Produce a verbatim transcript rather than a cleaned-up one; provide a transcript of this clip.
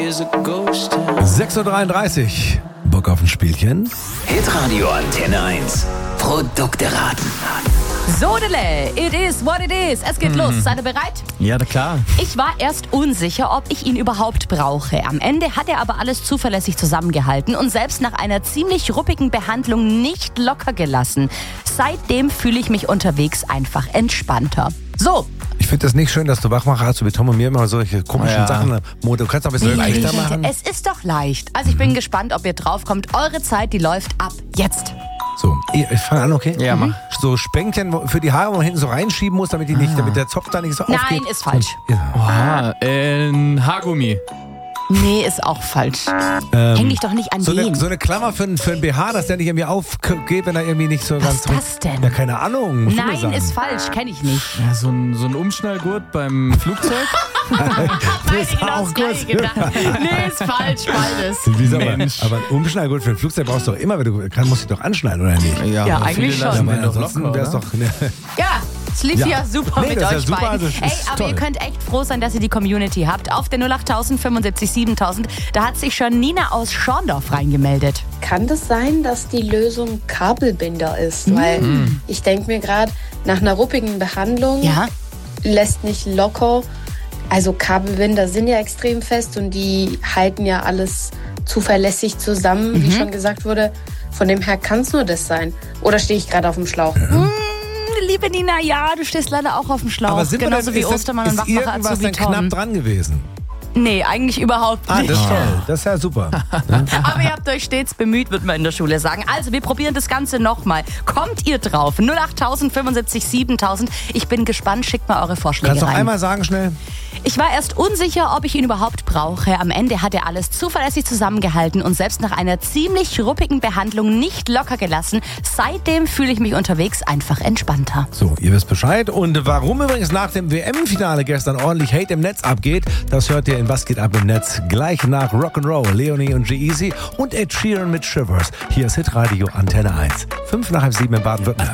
sechs Uhr dreiunddreißig. Bock auf ein Spielchen? Hitradio Antenne eins. Produkte raten. Sodele, it is what it is. Es geht los. Seid ihr bereit? Ja, na klar. Ich war erst unsicher, ob ich ihn überhaupt brauche. Am Ende hat er aber alles zuverlässig zusammengehalten und selbst nach einer ziemlich ruppigen Behandlung nicht locker gelassen. Seitdem fühle ich mich unterwegs einfach entspannter. So. Ich finde das nicht schön, dass du Wachmacher hast, so wie Tom und mir immer solche komischen ja. Sachen. Mo, du kannst auch ein bisschen leichter machen. Es ist doch leicht. Also ich bin gespannt, ob ihr draufkommt. Eure Zeit, die läuft ab jetzt. So, ich, ich fange an, okay? Ja, mach. So Spänkchen für die Haare, wo man hinten so reinschieben muss, damit die nicht, damit der Zopf da nicht so aufgeht. Nein, ist falsch. Ja. Ah, ein Haargummi. Nee, ist auch falsch. Ähm, Häng dich doch nicht an so den. eine, so eine Klammer für, einen- für einen B H, dass der nicht irgendwie aufgeht, wenn er irgendwie nicht so Was ganz... ist das denn? Ja, keine Ahnung. musst du mir Nein, sagen. ist falsch. Kenn ich nicht. Ja, so ein, so ein Umschnallgurt beim Flugzeug. Beide ist genau auch das Gleiche gedacht. Nee, ist falsch, beides. Wieso aber, Mensch. aber ein Umschnallgurt für ein Flugzeug brauchst du doch immer, wenn du kann, musst du doch anschneiden, oder nicht? Ja, aber eigentlich viele schon. lassen aber den doch ansonsten locker, wär's oder? doch... Ne. Ja, es lief ja, Ja. super Nee, mit das ist ja euch super, beiden. das ist Ey, aber toll. ihr könnt echt froh sein, dass ihr die Community habt. Auf der null acht tausend fünfundsiebzig siebentausend, da hat sich schon Nina aus Schorndorf reingemeldet. Kann das sein, dass die Lösung Kabelbinder ist? Weil ich denke mir gerade, nach einer ruppigen Behandlung Ja? lässt nicht locker. Also Kabelbinder sind ja extrem fest und die halten ja alles zuverlässig zusammen, wie schon gesagt wurde. Von dem her kann es nur das sein. Oder stehe ich gerade auf dem Schlauch? Hm, liebe Nina, ja, du stehst leider auch auf dem Schlauch. Aber sind wir Genauso denn, wie ist, das, Ostermann und ist Wachmacher irgendwas Azubi dann knapp Tom. dran gewesen? Nee, eigentlich überhaupt Ah, nicht. das ist toll. Das ist ja super. Aber ihr habt euch stets bemüht, wird man in der Schule sagen. Also, wir probieren das Ganze nochmal. Kommt ihr drauf? null acht tausend fünfundsiebzig siebentausend. Ich bin gespannt. Schickt mal eure Vorschläge Kannst du noch rein. einmal sagen, schnell? Ich war erst unsicher, ob ich ihn überhaupt brauche. Am Ende hat er alles zuverlässig zusammengehalten und selbst nach einer ziemlich ruppigen Behandlung nicht locker gelassen. Seitdem fühle ich mich unterwegs einfach entspannter. So, ihr wisst Bescheid. Und warum übrigens nach dem W M-Finale gestern ordentlich Hate im Netz abgeht, das hört ihr in Was geht ab im Netz gleich nach Rock'n'Roll, Leonie und G-Eazy und Ed Sheeran mit Shivers. Hier ist Hitradio Antenne eins. Fünf nach halb sieben in Baden-Württemberg.